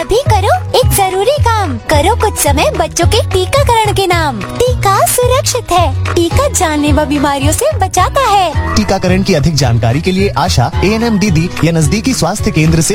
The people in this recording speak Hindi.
अभी करो एक जरूरी काम, करो कुछ समय बच्चों के टीकाकरण के नाम। टीका सुरक्षित है, टीका जानलेवा बीमारियों से बचाता है। टीकाकरण की अधिक जानकारी के लिए आशा, ANM दीदी या नजदीकी स्वास्थ्य केंद्र से